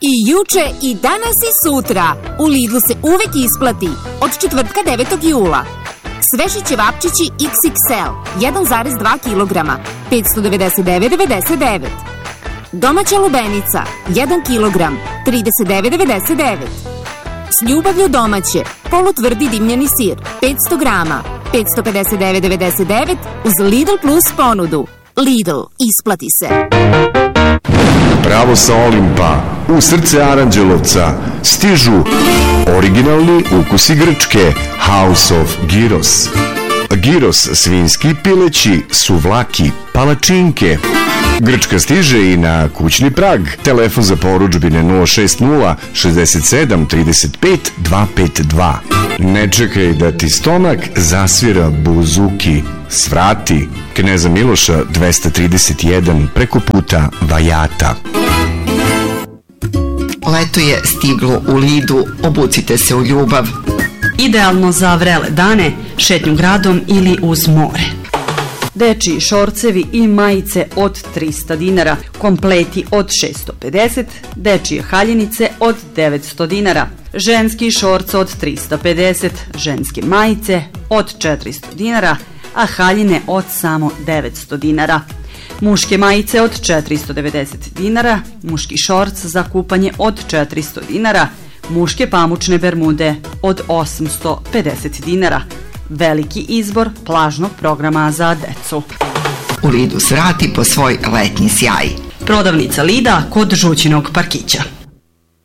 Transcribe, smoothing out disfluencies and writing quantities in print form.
I juče i danas i sutra u Lidlu se uvek isplati od četvrtka 9. jula. Sveži ćevapčići XXL 1,2 kg 599,99. Domaća lubenica 1 kg 39,99. S ljubavlju domaće polutvrdi dimljeni sir 500 grama 559,99 uz Lidl Plus ponudu. Lidl, isplati se. Pravo sa Olimpa, u srce Aranđelovca, stižu originalni ukusi Grčke, House of Gyros. Gyros svinski, pileći, suvlaki, palačinke. Grčka stiže i na kućni prag. Telefon za porudžbine 060 67 35 252. Ne čekaj da ti stomak zasvira buzuki. Svrati Kneza Miloša 231 preko puta Vajata. Leto je stiglo u Lidu, obucite se u ljubav. Idealno za vrele dane, šetnju gradom ili uz more. Dečiji šorcevi i majice od 300 dinara, kompleti od 650, dečije haljinice od 900 dinara, ženski šorc od 350, ženske majice od 400 dinara, a haljine od samo 900 dinara. Muške majice od 490 dinara, muški šorc za kupanje od 400 dinara, muške pamučne bermude od 850 dinara. Veliki izbor plažnog programa za decu. U Lidu svrati po svoj letnji sjaj. Prodavnica Lida kod Žućinog parkića.